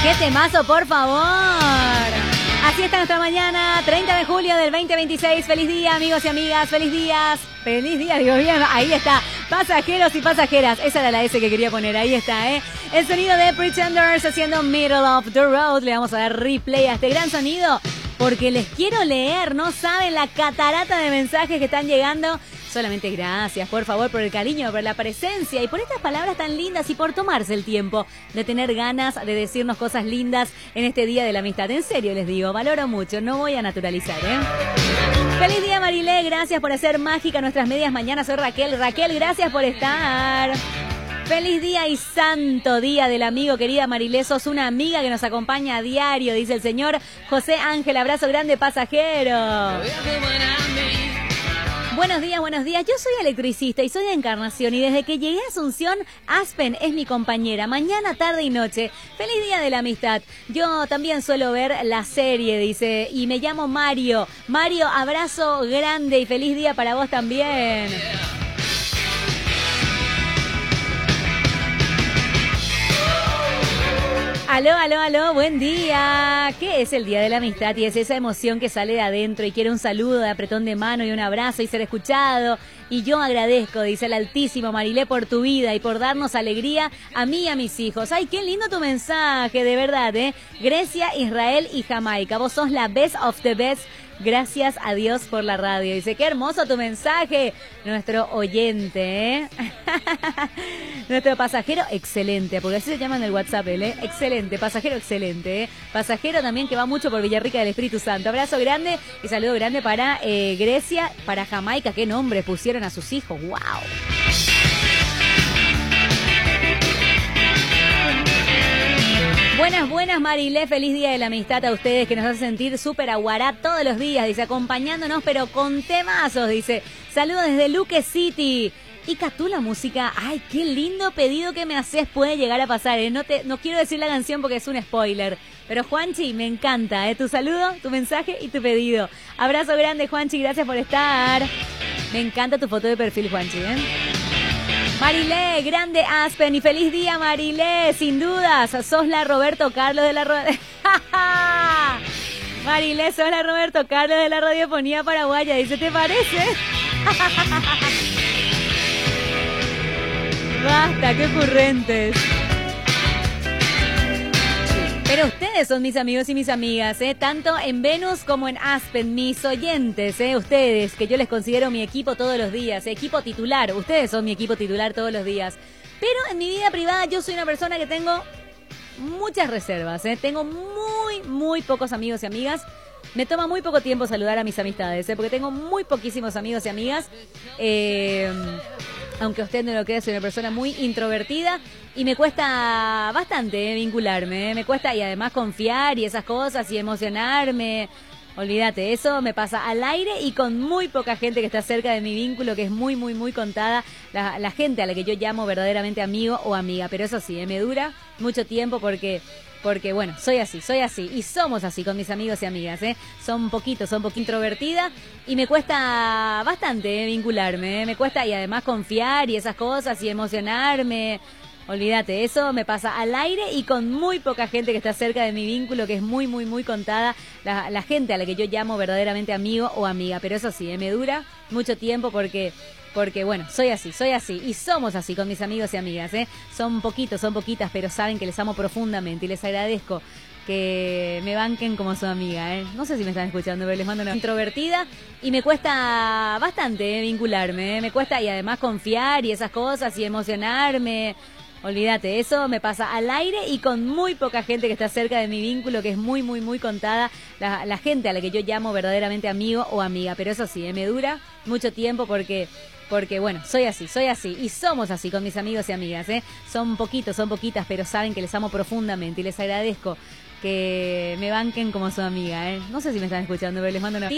¡Qué temazo, por favor! Así está nuestra mañana, 30 de julio del 2026. Feliz día, amigos y amigas. Feliz días. Feliz día, digo bien. Ahí está. Pasajeros y pasajeras. Esa era la S que quería poner. Ahí está, ¿eh? El sonido de Pretenders haciendo Middle of the Road. Le vamos a dar replay a este gran sonido porque les quiero leer. No saben la catarata de mensajes que están llegando. Solamente gracias, por favor, por el cariño, por la presencia y por estas palabras tan lindas y por tomarse el tiempo de tener ganas de decirnos cosas lindas en este Día de la Amistad. En serio les digo, valoro mucho, no voy a naturalizar, ¿eh? Feliz día, Marilé, gracias por hacer mágica nuestras medias mañanas. Soy Raquel. Raquel, gracias por estar. Feliz día y santo día del amigo, querida Marilé. Sos una amiga que nos acompaña a diario, dice el señor José Ángel. Abrazo grande, pasajero. Buenos días, buenos días. Yo soy electricista y soy de Encarnación y desde que llegué a Asunción, Aspen es mi compañera, mañana, tarde y noche. Feliz día de la amistad. Yo también suelo ver la serie, dice, y me llamo Mario. Mario, abrazo grande y feliz día para vos también. Aló, aló, aló, buen día. ¿Qué es el Día de la Amistad? Y es esa emoción que sale de adentro y quiere un saludo de apretón de mano y un abrazo y ser escuchado. Y yo agradezco, dice el Altísimo, Marilé, por tu vida y por darnos alegría a mí y a mis hijos. Ay, qué lindo tu mensaje, de verdad, ¿eh? Grecia, Israel y Jamaica. Vos sos la best of the best. Gracias a Dios por la radio. Dice, qué hermoso tu mensaje. Nuestro oyente, ¿eh? Nuestro pasajero excelente, porque así se llama en el WhatsApp, ¿eh? Excelente, pasajero excelente, ¿eh? Pasajero también que va mucho por Villarrica del Espíritu Santo. Abrazo grande y saludo grande para Grecia, para Jamaica. Qué nombre pusieron a sus hijos. ¡Wow! Buenas, buenas, Marilé, feliz día de la amistad a ustedes que nos hace sentir súper aguará todos los días, dice, acompañándonos pero con temazos, dice, saludos desde Luque City. Y Catú, la música, ay, qué lindo pedido que me haces, puede llegar a pasar, ¿eh? No quiero decir la canción porque es un spoiler, pero Juanchi, me encanta, ¿eh? Tu saludo, tu mensaje y tu pedido. Abrazo grande, Juanchi, gracias por estar. Me encanta tu foto de perfil, Juanchi, ¿eh? Marilé, grande Aspen y feliz día, Marilé, sin dudas, sos la Roberto Carlos de la Marilé, sos la Roberto Carlos de la radiofonía paraguaya, dice, ¿te parece? Basta, qué ocurrentes. Pero ustedes son mis amigos y mis amigas, tanto en Venus como en Aspen, mis oyentes, ustedes, que yo les considero mi equipo todos los días, equipo titular, ustedes son mi equipo titular todos los días. Pero en mi vida privada yo soy una persona que tengo muchas reservas, tengo muy pocos amigos y amigas. Me toma muy poco tiempo saludar a mis amistades, porque tengo muy poquísimos amigos y amigas. Aunque usted no lo crea, soy una persona muy introvertida y me cuesta bastante vincularme, me cuesta y además confiar y esas cosas y emocionarme. Olvídate, eso me pasa al aire y con muy poca gente que está cerca de mi vínculo, que es muy contada, la gente a la que yo llamo verdaderamente amigo o amiga. Pero eso sí, me dura mucho tiempo porque bueno, soy así y somos así con mis amigos y amigas, son poquito introvertida y me cuesta bastante vincularme, me cuesta y además confiar y esas cosas y emocionarme. Olvídate, eso me pasa al aire y con muy poca gente que está cerca de mi vínculo, que es muy contada, la gente a la que yo llamo verdaderamente amigo o amiga. Pero eso sí, me dura mucho tiempo porque bueno, soy así y somos así con mis amigos y amigas, son poquitas, pero saben que les amo profundamente y les agradezco que me banquen como su amiga, No sé si me están escuchando, pero les mando una introvertida y me cuesta bastante vincularme, me cuesta y además confiar y esas cosas y emocionarme. Olvídate, eso me pasa al aire y con muy poca gente que está cerca de mi vínculo, que es muy contada, la gente a la que yo llamo verdaderamente amigo o amiga. Pero eso sí, me dura mucho tiempo porque bueno, soy así y somos así con mis amigos y amigas, son poquitas, pero saben que les amo profundamente y les agradezco que me banquen como su amiga, No sé si me están escuchando, pero les mando una